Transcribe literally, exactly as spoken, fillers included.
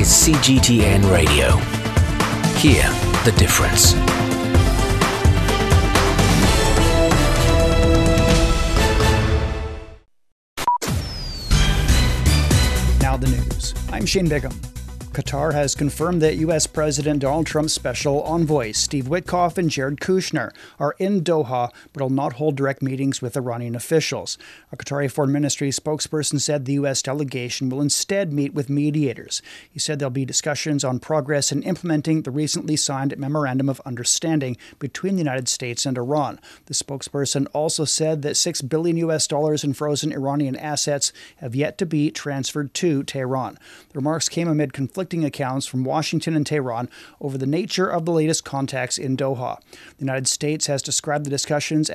is C G T N Radio. Hear the difference. Now the news. I'm Shane Bigham. Qatar has confirmed that U S President Donald Trump's special envoys, Steve Witkoff and Jared Kushner, are in Doha, but will not hold direct meetings with Iranian officials. A Qatari Foreign Ministry spokesperson said the U S delegation will instead meet with mediators. He said there'll be discussions on progress in implementing the recently signed Memorandum of Understanding between the United States and Iran. The spokesperson also said that six billion U S dollars in frozen Iranian assets have yet to be transferred to Tehran. The remarks came amid conflicting accounts from Washington and Tehran over the nature of the latest contacts in Doha. The United States has described the discussions